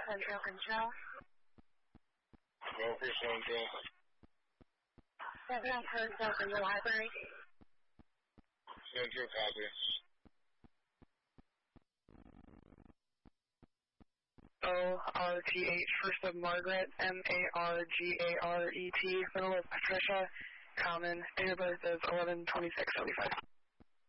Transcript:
control. Roll for Central. 7 heard from the library. Central copy. ORTH, first of Margaret, MARGARET, middle of Patricia, common, date of birth is 11/26/75.